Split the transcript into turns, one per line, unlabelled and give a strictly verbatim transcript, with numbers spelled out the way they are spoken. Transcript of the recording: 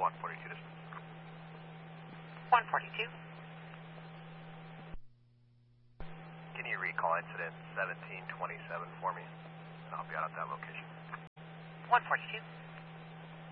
one forty-two distance.
one forty-two.
Can you recall incident seventeen twenty-seven for me? And I'll be out at that location.
one forty-two.